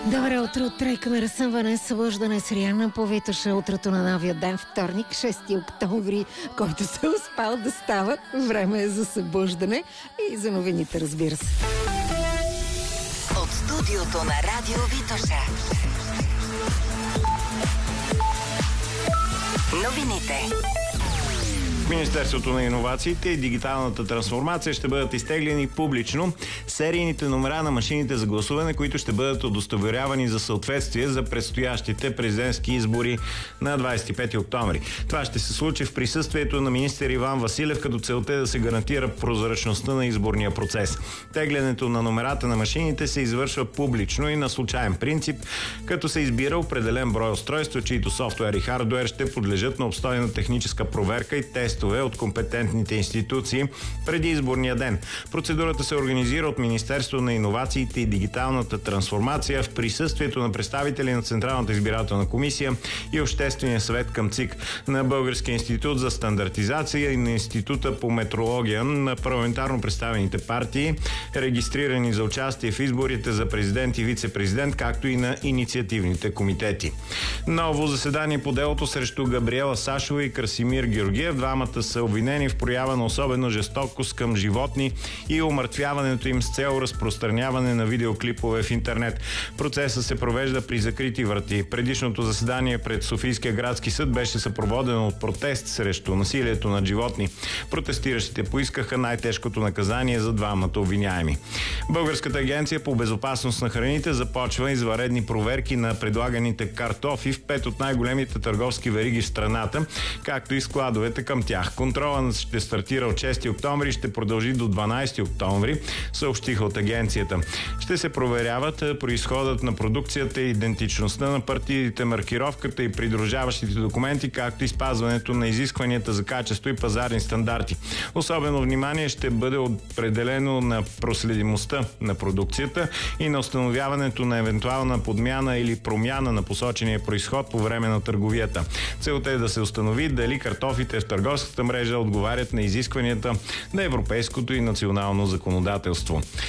Добро утро от Тройка ме разсъмване, събуждане с Риана по Витоша, утрото на новия ден, вторник, 6 октомври, който се успал да става. Време е за събуждане и за новините, разбира се. От студиото на Радио Витоша. Новините. В Министерството на иновациите и дигиталната трансформация ще бъдат изтеглени публично серийните номера на машините за гласуване, които ще бъдат удостоверявани за съответствие за предстоящите президентски избори на 25 октомври. Това ще се случи в присъствието на министър Иван Василев, като целта е да се гарантира прозрачността на изборния процес. Теглянето на номерата на машините се извършва публично и на случайен принцип, като се избира определен брой устройства, чието софтуер и хардуер ще подлежат на обстойна техническа проверка и тестове от компетентните институции преди изборния ден. Процедурата се организира от Министерството на иновациите и дигиталната трансформация в присъствието на представители на Централната избирателна комисия и Обществения съвет към ЦИК, на Българския институт за стандартизация и на Института по метрология, на парламентарно представените партии, регистрирани за участие в изборите за президент и вице-президент, както и на инициативните комитети. Ново заседание по делото срещу Габриела Сашова и Красимир Георгиев. Двамата са обвинени в проява на особено жестокост към животни и умъртвяването им с цел разпространяване на видеоклипове в интернет. Процесът се провежда при закрити врати. Предишното заседание пред Софийския градски съд беше съпроводено от протест срещу насилието над животни. Протестиращите поискаха най-тежкото наказание за двамата обвиняеми. Българската агенция по безопасност на храните започва извънредни проверки на предлаганите картофи в 5 от най-големите търговски вериги в страната, както и складовете към тях. Контролът ще стартира от 6 октомври и ще продължи до 12 октомври, съобщиха от агенцията. Ще се проверяват произходът на продукцията, идентичността на партидите, маркировката и придружаващите документи, както и спазването на изискванията за качество и пазарни стандарти. Особено внимание ще бъде определено на проследимостта на продукцията и на установяването на евентуална подмяна или промяна на посочения произход по време на търговията. Целта е да се установи дали картофите в търговската мрежа отговарят на изискванията на европейското и национално законодателство.